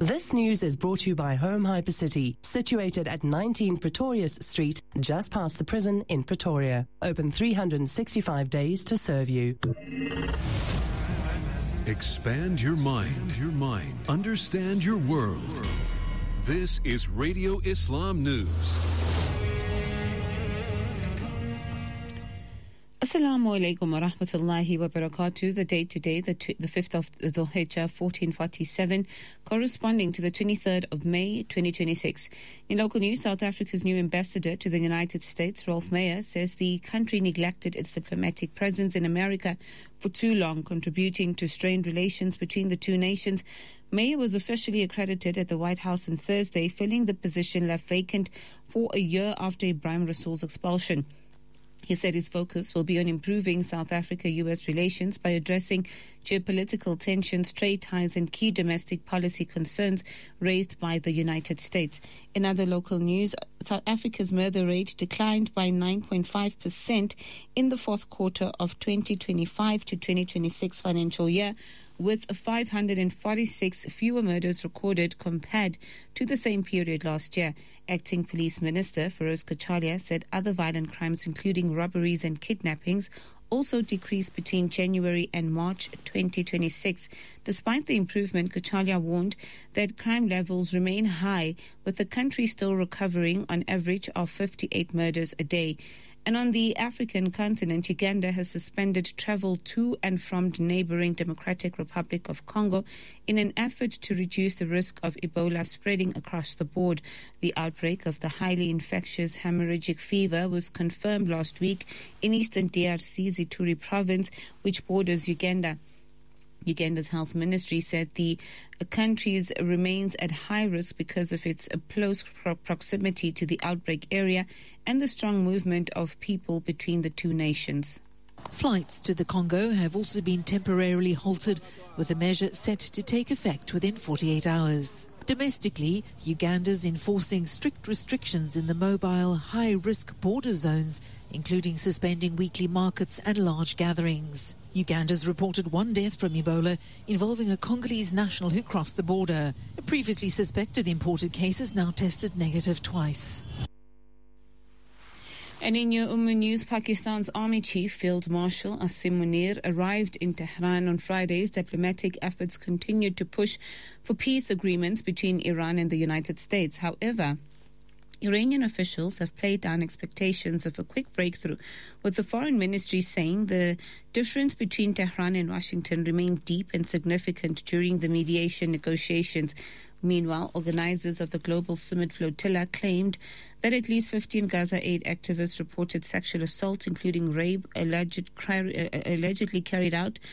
This news is brought to you by Home Hypercity, situated at 19 Pretorius Street, just past the prison in Pretoria. Open 365 days to serve you. Expand your mind. Understand your world. This is Radio Islam News. Assalamu alaikum wa rahmatullahi wa barakatuh. The date today, the 5th of Dhul Hijjah 1447, corresponding to the 23rd of May 2026. In local news, South Africa's new ambassador to the United States, Rolf Meyer, says the country neglected its diplomatic presence in America for too long, contributing to strained relations between the two nations. Meyer was officially accredited at the White House on Thursday, filling the position left vacant for a year after Ibrahim Rasool's expulsion. He said his focus will be on improving South Africa-US relations by addressing geopolitical tensions, trade ties and key domestic policy concerns raised by the United States. In other local news, South Africa's murder rate declined by 9.5% in the fourth quarter of 2025 to 2026 financial year, with 546 fewer murders recorded compared to the same period last year. Acting Police Minister Feroz Kachalia said other violent crimes, including robberies and kidnappings, also decreased between January and March 2026. Despite the improvement, Kachalia warned that crime levels remain high, with the country still recovering on average of 58 murders a day. And on the African continent, Uganda has suspended travel to and from the neighboring Democratic Republic of Congo in an effort to reduce the risk of Ebola spreading across the board. The outbreak of the highly infectious hemorrhagic fever was confirmed last week in eastern DRC's Ituri province, which borders Uganda. Uganda's health ministry said the country remains at high risk because of its close proximity to the outbreak area and the strong movement of people between the two nations. Flights to the Congo have also been temporarily halted, with the measure set to take effect within 48 hours. Domestically, Uganda's enforcing strict restrictions in the mobile high-risk border zones, including suspending weekly markets and large gatherings. Uganda's reported one death from Ebola involving a Congolese national who crossed the border. A previously suspected imported case is now tested negative twice. And in your News, Pakistan's Army Chief Field Marshal Asim Munir arrived in Tehran on Friday. Diplomatic efforts continued to push for peace agreements between Iran and the United States. However, Iranian officials have played down expectations of a quick breakthrough, with the foreign ministry saying the difference between Tehran and Washington remained deep and significant during the mediation negotiations. Meanwhile, organizers of the Global Summit Flotilla claimed that at least 15 Gaza aid activists reported sexual assault, including rape, allegedly carried out